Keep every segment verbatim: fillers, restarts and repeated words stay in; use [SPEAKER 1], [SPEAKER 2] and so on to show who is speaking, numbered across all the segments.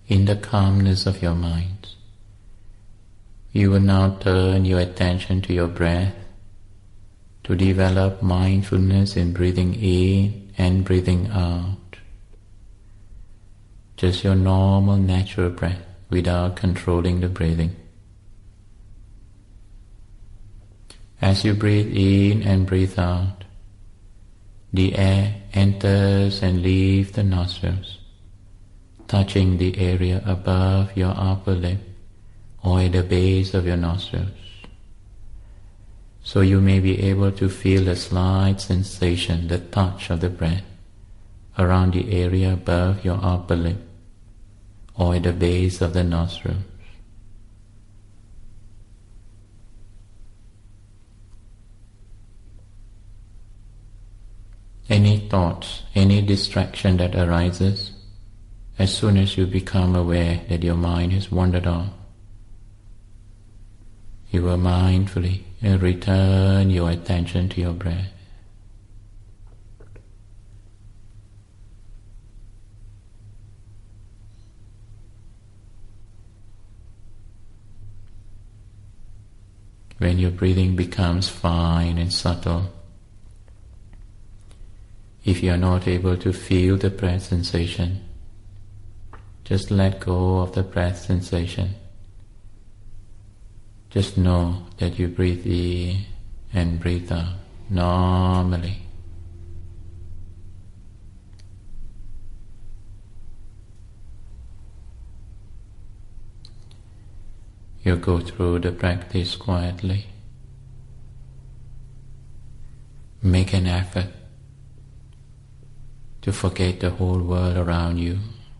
[SPEAKER 1] in the calmness of your mind, you will now turn your attention to your breath to develop mindfulness in breathing in and breathing out. Just your normal natural breath without controlling the breathing. As you breathe in and breathe out, the air enters and leaves the nostrils, touching the area above your upper lip or at the base of your nostrils. So you may be able to feel a slight sensation, the touch of the breath, around the area above your upper lip or at the base of the nostrils. Any thoughts, any distraction that arises, as soon as you become aware that your mind has wandered off, you will mindfully return your attention to your breath. When your breathing becomes fine and subtle, if you are not able to feel the breath sensation, just let go of the breath sensation. Just know that you breathe in and breathe out normally. You go through the practice quietly. Make an effort to forget the whole world around you.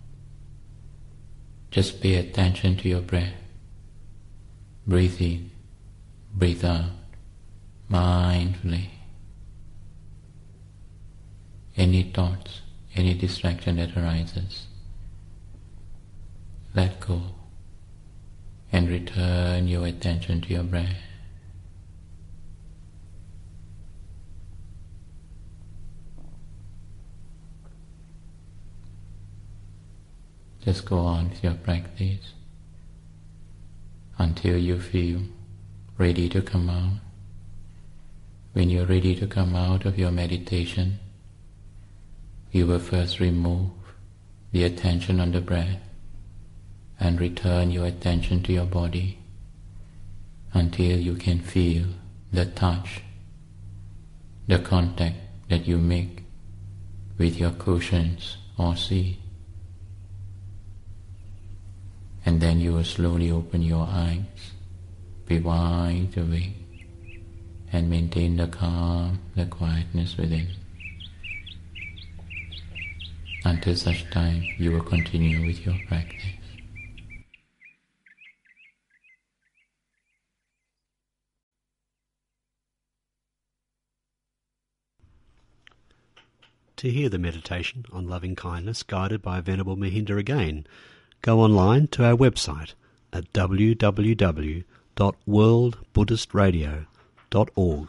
[SPEAKER 1] Just pay attention to your breath. Breathe in, breathe out, mindfully. Any thoughts, any distraction that arises, let go and return your attention to your breath. Just go on with your practice until you feel ready to come out. When you're ready to come out of your meditation, you will first remove the attention on the breath and return your attention to your body until you can feel the touch, the contact that you make with your cushions or seat. And then you will slowly open your eyes, be wide awake, and maintain the calm, the quietness within. Until such time, you will continue with your practice.
[SPEAKER 2] To hear the meditation on loving kindness guided by Venerable Mahinda again, go online to our website at w w w dot world buddhist radio dot org.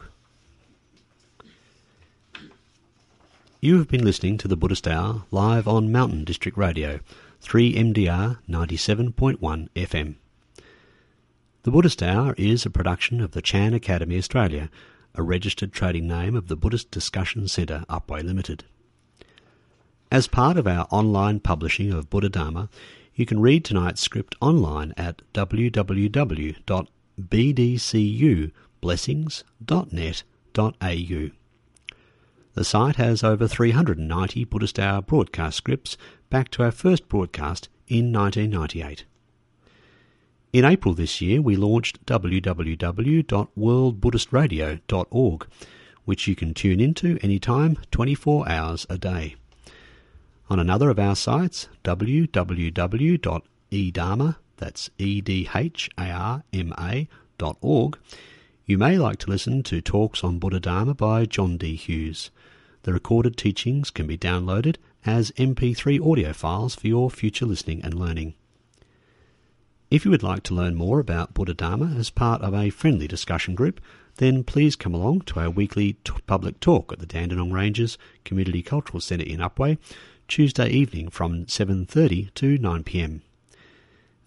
[SPEAKER 2] You have been listening to the Buddhist Hour live on Mountain District Radio, three M D R ninety-seven point one F M. The Buddhist Hour is a production of the Chan Academy Australia, a registered trading name of the Buddhist Discussion Centre, Upwey Limited. As part of our online publishing of Buddha Dharma, you can read tonight's script online at w w w dot b d c u blessings dot net dot a u. The site has over three hundred ninety Buddhist Hour broadcast scripts back to our first broadcast in nineteen ninety-eight. In April this year, we launched w w w dot world buddhist radio dot org, which you can tune into anytime, twenty-four hours a day. On another of our sites, w w w dot e dharma, that's E D H A R M A dot org, you may like to listen to talks on Buddha Dharma by John D. Hughes. The recorded teachings can be downloaded as M P three audio files for your future listening and learning. If you would like to learn more about Buddha Dharma as part of a friendly discussion group, then please come along to our weekly t- public talk at the Dandenong Ranges Community Cultural Centre in Upwey, Tuesday evening from seven thirty to nine p m.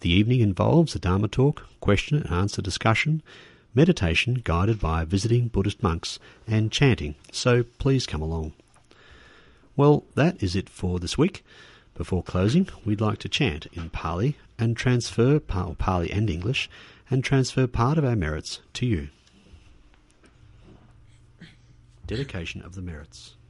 [SPEAKER 2] The evening involves a Dharma talk, question and answer discussion, meditation guided by visiting Buddhist monks, and chanting, so please come along. Well, that is it for this week. Before closing, we'd like to chant in Pali and transfer, Pali and English, and transfer part of our merits to you. Dedication of the merits.